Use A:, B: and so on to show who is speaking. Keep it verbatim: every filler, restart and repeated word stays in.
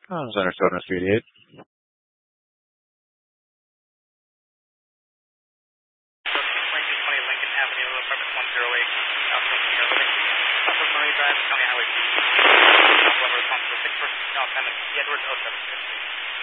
A: Oh, Center Soda three eighty-eight.
B: Lincoln Avenue, apartment one oh eight, South Senior Living, South Murray Drive, County Highway two. Responsible for six person, Edwards oh seven.